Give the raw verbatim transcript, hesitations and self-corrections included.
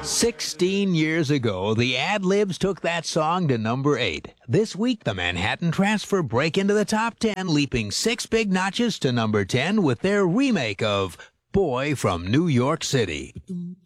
Sixteen years ago, the Ad-Libs took that song to number eight. This week, the Manhattan Transfer break into the top ten, leaping six big notches to number ten with their remake of Boy from New York City.